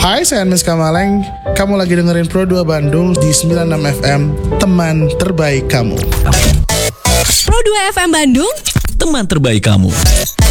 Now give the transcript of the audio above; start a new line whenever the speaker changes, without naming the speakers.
Hai, saya Anmes Kamaleng. Kamu lagi dengerin Pro 2 Bandung di 96 FM, teman terbaik kamu.
Pro 2 FM Bandung,
teman terbaik kamu.